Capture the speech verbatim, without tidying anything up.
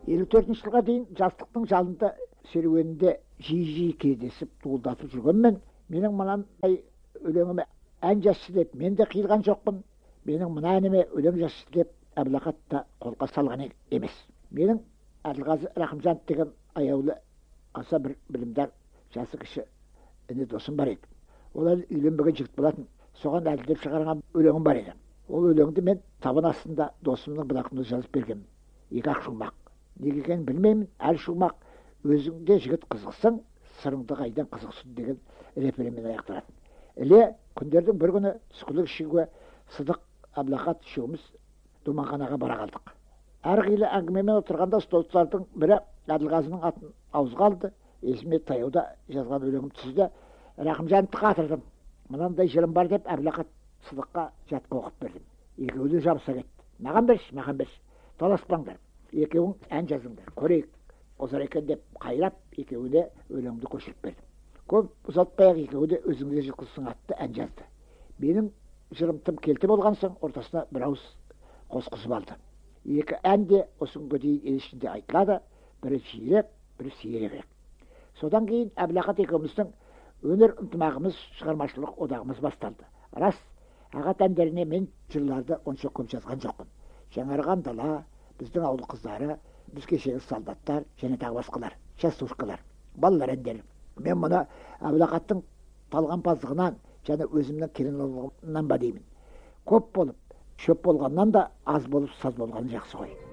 елу төртінші жылға дейін жастықтың жалында серуенінде жиі-жиі кездесіп дуылдатып жүргенмен, менің мынандай өлеңіме ән жазшы деп мен де қиылған жоқпын. Менің мына әніме өлең жазшы деп Әбілақат та қолқа салған емес. Менің Әділғазы Рахымжанов деген аяулы аса бір білімдар жасы кіші іні досым бар еді. Ол әлі үйленбеген жігіт болатын. Соған әділдеп шығарған өлеңім бар еді. Ол өлеңді мен табан астында досымның бұлақында жазып бергенмін. Екі-ақ шумақ. Неге екенін білмеймін, әр шумақ өзіңде жігіт қызықсың, сырыңды қайдан қызықсын деген рефремен аяқталатын. Іле күндердің бір күні түскілік ішуге Сыдық Әбілақат үшеуміз думанханаға бара қалдық. Әр қилы әңгімемен отырғанда столстардың бірі Әділғазының атын ауызға алды. Есіме таяуда жазған өлеңім түсті. Рахымжановты қатырдым. Мынандай жырым бар деп Әбілақат Сыдыққа жатқа оқып бердім. Екеуі жабыса кетті. Маған берші, маған берші. Таласпаңдар. Екеуің ән жазыңдар. Көрейік. Осар екен деп қайрап, екеуіне өлеңді көшіріп бердім. Көп ұзатпай-ақ екеуі де өзіңде жылқысың атты ән жазды. Менің жырым тым келте болған соң ортасына бір ауыз қосқызып алды. Екі ән де осы күнге дейін ел ішінде айтылады. Бірі жиірек, бірі сирегірек. Содан кейін Әбілақат екеуміздің өнер ынтымағымыз, шығармашылық одағымыз басталды. Рас, ағат әндеріне мен жырларды онша көп жазған жоқпын. Жаңарған дала, біздің ауыл қыздары, біз кешегі солдаттар, және тағы басқалар, частушкалар, балалар әндері. Мен мұны Әбілақаттың талғампаздығынан және өзімнің кереналығымнан ба деймін. Көп болып, шөп болғаннан да аз болып саз болғаны жақсы ғой.